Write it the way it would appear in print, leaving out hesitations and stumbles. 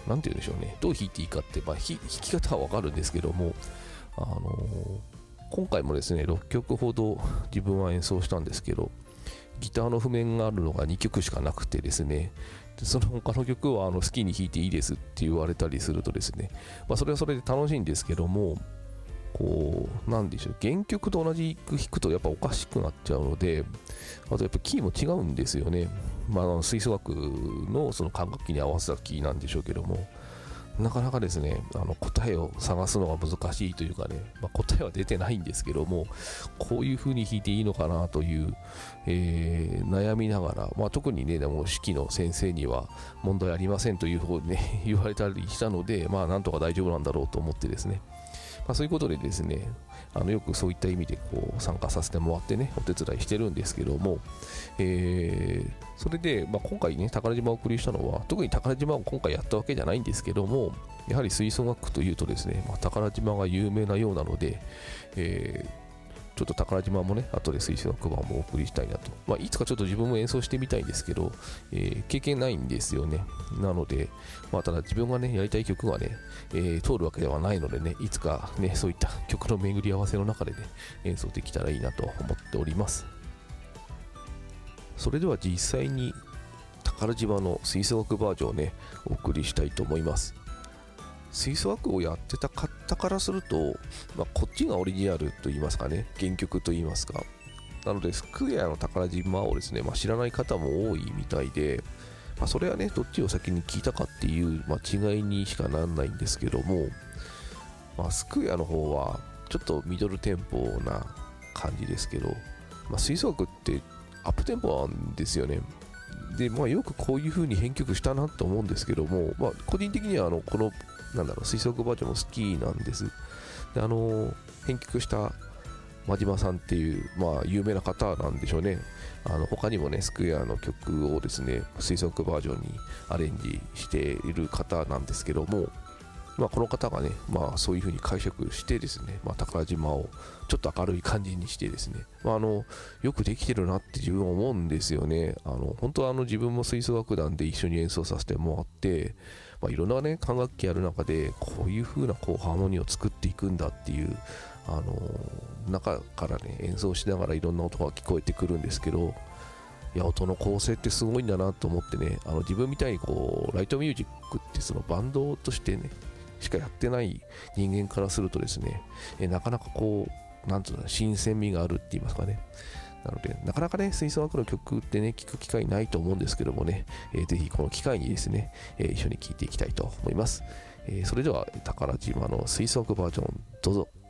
なんて言うんでしょうね、どう弾いていいかって、弾き方はわかるんですけども、今回もですね、6曲ほど自分は演奏したんですけど、ギターの譜面があるのが2曲しかなくてですね、でその他の曲は好きに弾いていいですって言われたりするとですね、それはそれで楽しいんですけども、なんでしょう、原曲と同じく弾くとやっぱおかしくなっちゃうので、あとやっぱキーも違うんですよね。吹奏楽のその管楽器に合わせたキーなんでしょうけども、なかなかですね、答えを探すのが難しいというかね、答えは出てないんですけども、こういう風に弾いていいのかなという、悩みながら、特にね、でも指揮の先生には問題ありませんという方にね、言われたりしたので、なんとか大丈夫なんだろうと思ってですね、そういうことでですね、よくそういった意味で参加させてもらってね、お手伝いしてるんですけども、それで、今回ね、宝島をお送りしたのは、特に宝島を今回やったわけじゃないんですけども、やはり吹奏楽というとですね、宝島が有名なようなので、ちょっと宝島もね、後で吹奏楽版もお送りしたいなと。いつかちょっと自分も演奏してみたいんですけど、経験ないんですよね。なので、ただ自分がね、やりたい曲がね、通るわけではないのでね、いつかね、そういった曲の巡り合わせの中でね、演奏できたらいいなと思っております。それでは実際に宝島の吹奏楽バージョンをね、お送りしたいと思います。吹奏楽をやってた方からすると、こっちがオリジナルと言いますかね、原曲と言いますか。なので、スクエアの宝島をですね、知らない方も多いみたいで、それはね、どっちを先に聞いたかっていう、違いにしかならないんですけども、スクエアの方は、ちょっとミドルテンポな感じですけど、吹奏楽ってアップテンポなんですよね。で、よくこういう風に編曲したなと思うんですけども、個人的にはこの吹奏楽バージョンも好きなんです。で、編曲した真島さんっていう、有名な方なんでしょうね。他にもね、スクエアの曲をですね、吹奏楽バージョンにアレンジしている方なんですけども、この方がね、そういう風に解釈してですね、宝島をちょっと明るい感じにしてですね、よくできてるなって自分は思うんですよね。本当は自分も吹奏楽団で一緒に演奏させてもらって、いろんなね、管楽器やる中で、こういう風なハーモニーを作っていくんだっていう、中からね、演奏しながらいろんな音が聞こえてくるんですけど、いや、音の構成ってすごいんだなと思ってね、自分みたいにライトミュージックってそのバンドとしてね、しかやってない人間からするとですね、なかなかなんていうの、新鮮味があるって言いますかね。なので、なかなかね、吹奏楽の曲ってね、聴く機会ないと思うんですけどもね、ぜひこの機会にですね、一緒に聴いていきたいと思います。それでは、宝島の吹奏楽バージョン、どうぞ。